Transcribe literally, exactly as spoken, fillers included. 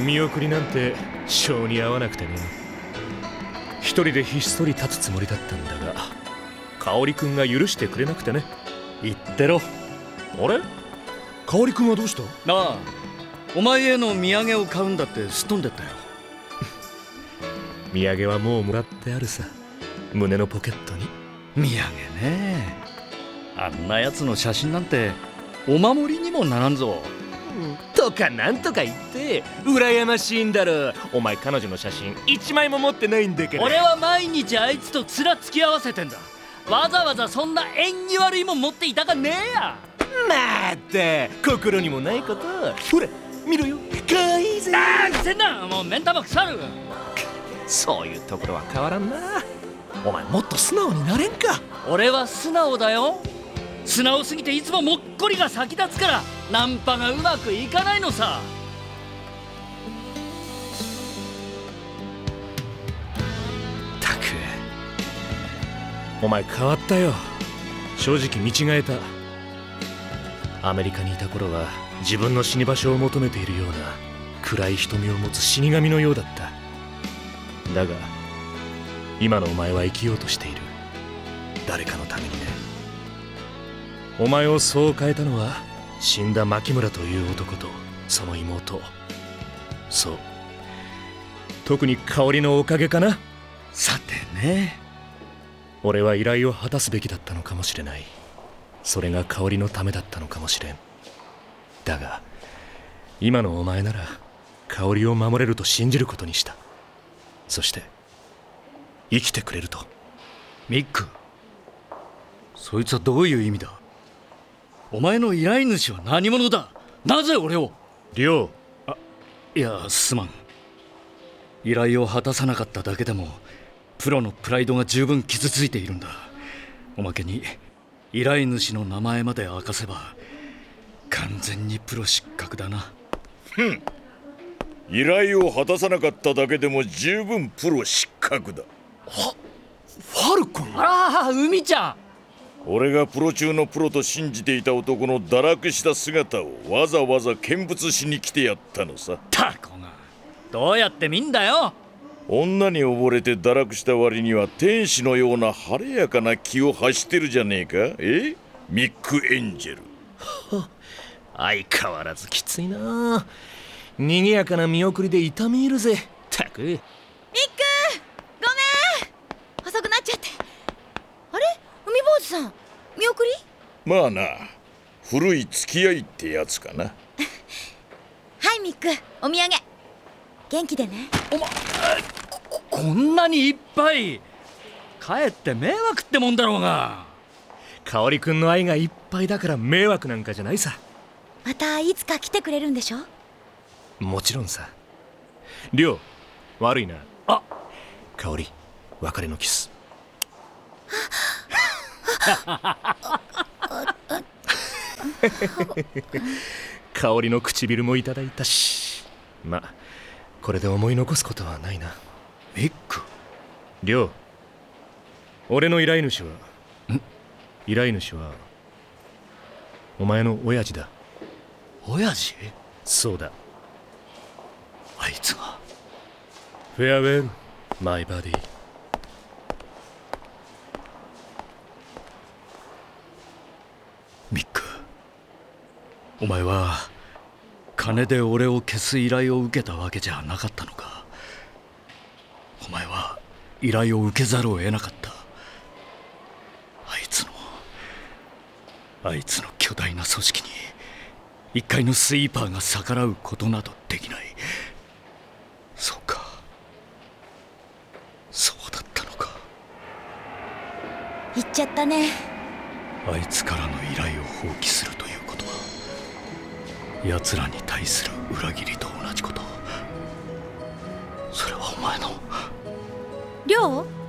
見送りなんて性に合わなくてね。一人でひっそり立つつもりだったんだが、香織くんが許してくれなくてね。 言ってろ。 あれ、香織くんはどうした？ なあ、お前への土産を買うんだってすっ飛んでったよ。 土産はもうもらってあるさ、胸のポケットに。 土産ね。あんなやつの写真なんてお守りにもならんぞ。 とかなんとか言って羨ましいんだろ。お前彼女の写真一枚も持ってないんだから。 俺は毎日あいつと面付き合わせてんだ。わざわざそんな縁起悪いもん持っていたかねえや。 また心にもないこと。ほら見ろよ、かわいいぜ。 ああ、せんな、もう目ん玉腐る。 そういうところは変わらんな。お前もっと素直になれんか。 俺は素直だよ。素直すぎていつももっこりが先立つからナンパがうまくいかないのさ。 たく、お前変わったよ。正直見違えた。アメリカにいた頃は自分の死に場所を求めているような暗い瞳を持つ死神のようだった。だが今のお前は生きようとしている。誰かのためにね。お前をそう変えたのは死んだ牧村という男とその妹。そう、特に香織のおかげかな。 さてね。 俺は依頼を果たすべきだったのかもしれない。それが香織のためだったのかもしれん。だが今のお前なら香織を守れると信じることにした。そして生きてくれると。 ミック、そいつはどういう意味だ。お前の依頼主は何者だ。なぜ俺を。 亮。 あ、いやすまん。依頼を果たさなかっただけでもプロのプライドが十分傷ついているんだ。おまけに依頼主の名前まで明かせば完全にプロ失格だな。 ふん、依頼を果たさなかっただけでも十分プロ失格だ。 は、ファルコン。 ああ、海ちゃん。 俺がプロ中のプロと信じていた男の堕落した姿をわざわざ見物しに来てやったのさ。 タコがどうやって見んだよ。 女に溺れて堕落した割には天使のような晴れやかな気を発してるじゃねえか。えミック・エンジェル。 相変わらずきついな。賑やかな見送りで痛み入るぜ。たく。ミック、 ごめん、遅くなっちゃって。あれ、海坊主さん、見送り？ まあな、古い付き合いってやつかな。 はい、ミック、お土産元気でね。 おま、こ、こんなにいっぱい。かえって迷惑ってもんだろうが。 香織くんの愛がいっぱいだから迷惑なんかじゃないさ。 またいつか来てくれるんでしょ。 もちろんさ。亮、悪いな。 あ、 香織、別れのキス。香織の唇もいただいたし、ま、これで思い残すことはないな。 ミック。 亮、俺の依頼主はん依頼主はお前の親父だ。 親父？ そうだ。 あいつが。 フェアウェル、マイバディ。 ミック、お前は金で俺を消す依頼を受けたわけじゃなかったのか。お前は依頼を受けざるを得なかった。あいつのあいつの巨大な組織に一介のスイーパーが逆らうことなどできない。そうか、そうだったのか。 言っちゃったね。 あいつからの依頼を放棄するということは奴らに対する裏切りと同じこと。それはお前の。 亮？